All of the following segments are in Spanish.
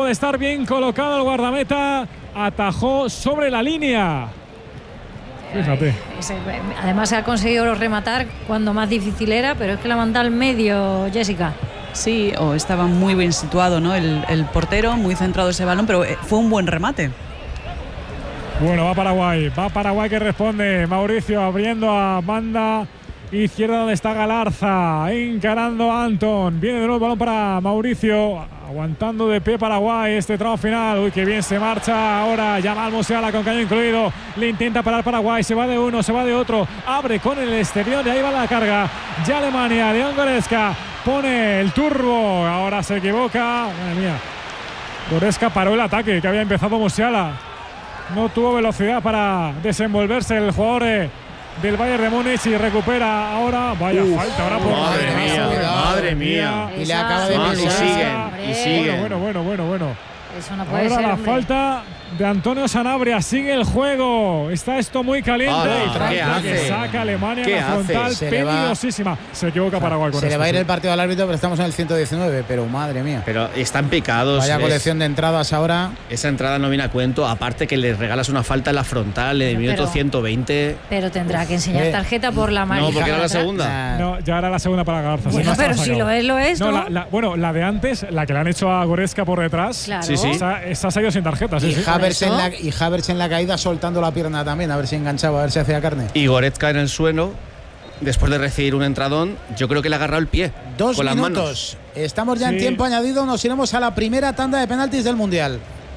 de estar bien colocado el guardameta, atajó sobre la línea. Fíjate. Además se ha conseguido rematar cuando más difícil era, pero es que la manda al medio, Jessica. Sí, o estaba muy bien situado, ¿no? El portero, muy centrado ese balón, pero fue un buen remate. Bueno, va Paraguay que responde. Mauricio abriendo a banda izquierda donde está Galarza, encarando a Anton. Viene de nuevo el balón para Mauricio, aguantando de pie Paraguay este tramo final. Uy, qué bien se marcha ahora Yamal Musiala con caño incluido. Le intenta parar Paraguay, se va de uno, se va de otro. Abre con el exterior y ahí va la carga. Ya Alemania, León Goretzka pone el turbo. Ahora se equivoca. Madre mía. Goretzka paró el ataque que había empezado Musiala. No tuvo velocidad para desenvolverse el jugador del Bayern de Múnich y recupera ahora. Vaya falta ahora por madre mía. Y le acaba de y siguen. Bueno. Eso no puede ahora ser, la hombre. falta de Antonio Sanabria. Sigue el juego. Está esto muy caliente. Y Francia que saca a Alemania en la frontal peligrosísima. Se equivoca Paraguay con Se esto. le va a ir el partido al árbitro, pero estamos en el 119. Pero madre mía. Pero están picados. Vaya colección de entradas ahora. Esa entrada no viene a cuento. Aparte que le regalas una falta en la frontal en el minuto 120. Pero tendrá que enseñar tarjeta por la mano. No, porque era la segunda. No, ya era la segunda para Garza. Bueno, pero si lo es, ¿no? Bueno, la de antes, la que le han hecho a Goretzka por detrás. Claro. Sí. Esa se ha ido sin tarjeta. Y Havertz en la caída soltando la pierna también, a ver si enganchaba, a ver si hacía carne. Y Goretzka en el suelo, después de recibir un entradón, yo creo que le ha agarrado el pie. 2 con minutos. Las manos. Estamos ya en tiempo añadido, nos iremos a la primera tanda de penaltis del Mundial.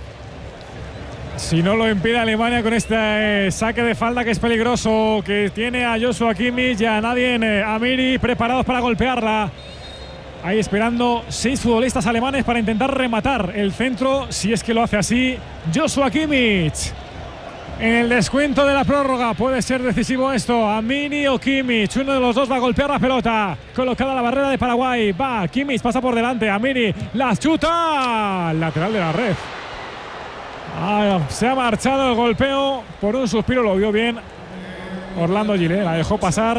Si no lo impide Alemania con este saque de falda que es peligroso, que tiene a Joshua Kimmich y a Nadine Amiri preparados para golpearla. Ahí esperando 6 futbolistas alemanes para intentar rematar el centro, si es que lo hace así Joshua Kimmich. En el descuento de la prórroga puede ser decisivo esto. Amiri o Kimmich, uno de los dos va a golpear la pelota. Colocada la barrera de Paraguay, va Kimmich, pasa por delante. Amiri la chuta, lateral de la red. Se ha marchado el golpeo por un suspiro, lo vio bien Orlando Gilet, la dejó pasar.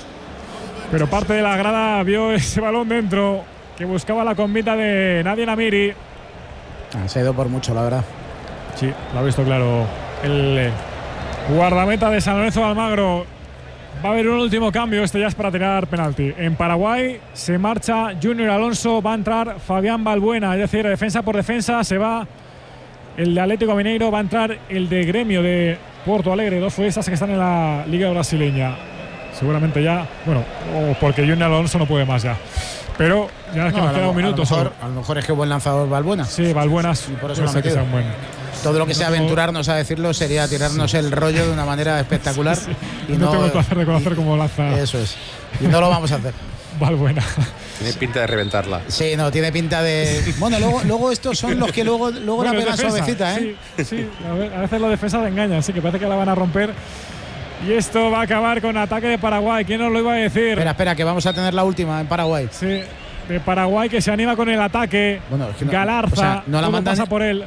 Pero parte de la grada vio ese balón dentro que buscaba la combita de Nadine Amiri. Se ha ido por mucho, la verdad. Sí, lo ha visto claro el guardameta de San Lorenzo de Almagro. Va a haber un último cambio, este ya es para tirar penalti. En Paraguay se marcha Junior Alonso, va a entrar Fabián Balbuena, es decir, defensa por defensa se va el de Atlético Mineiro, va a entrar el de Gremio de Porto Alegre, dos futbolistas que están en la liga brasileña. Seguramente ya, bueno, porque Junior Alonso no puede más ya. Pero ya es que nos queda un minuto. A lo mejor es que buen lanzador Balbuena. Sí, Balbuena. Por eso lo ha metido. Todo lo que sea aventurarnos a decirlo sería tirarnos el rollo de una manera espectalular. Sí. Y no tengo el placer de conocer cómo lanza. Eso es. Y no lo vamos a hacer. Balbuena. Tiene pinta de reventarla. Sí, no, tiene pinta de. Bueno, luego estos son los que luego la pegan suavecita, ¿eh? Sí, a veces los defensas engañan, sí, que parece que la van a romper. Y esto va a acabar con ataque de Paraguay. ¿Quién nos lo iba a decir? Espera, que vamos a tener la última en Paraguay. Sí, de Paraguay que se anima con el ataque. Bueno, es que no, Galarza, o sea, no la mandan pasa por él.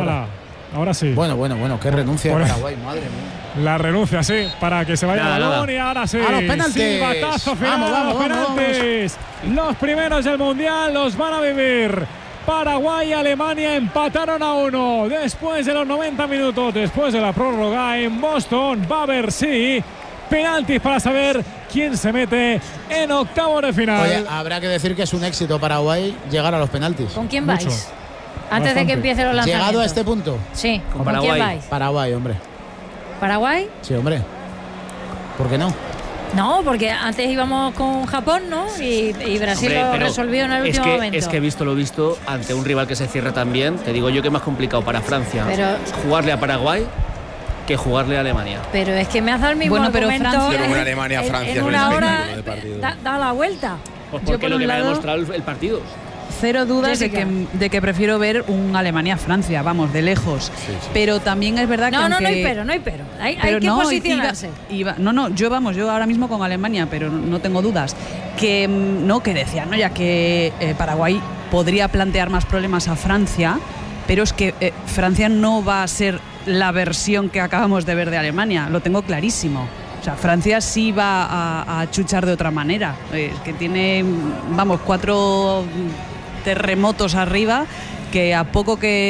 Ahora sí. Bueno, qué renuncia de Paraguay, madre mía. La renuncia, sí, para que se vaya el balón y ahora sí. A los penaltis. Silbatazo final, vamos, penaltis. Los primeros del Mundial los van a vivir. Paraguay y Alemania empataron a 1 después de los 90 minutos, después de la prórroga en Boston. Va a haber, sí, penaltis para saber quién se mete en octavos de final. Oye, habrá que decir que es un éxito Paraguay llegar a los penaltis. ¿Con quién vais? Antes de que empiece los lanzamientos. ¿Llegado a este punto? Sí, con Paraguay. ¿Quién vais? Paraguay, hombre. ¿Paraguay? Sí, hombre. ¿Por qué no? No, porque antes íbamos con Japón, ¿no? Y Brasil lo resolvió en el último momento. Es que visto lo visto, ante un rival que se cierra también, te digo yo que es más complicado para Francia jugarle a Paraguay que jugarle a Alemania. Pero es que me has dado el mismo argumento. Pero una Alemania-Francia en una hora da la vuelta. Pues porque lo que me ha demostrado el partido. Cero dudas de que prefiero ver un Alemania-Francia, vamos, de lejos. Sí. Pero también es verdad que no hay pero. Hay que posicionarse. Yo ahora mismo con Alemania, pero no tengo dudas. Que decía, ¿no? Ya que Paraguay podría plantear más problemas a Francia, pero es que Francia no va a ser la versión que acabamos de ver de Alemania, lo tengo clarísimo. O sea, Francia sí va a chuchar de otra manera. Que tiene, 4 terremotos arriba, que a poco que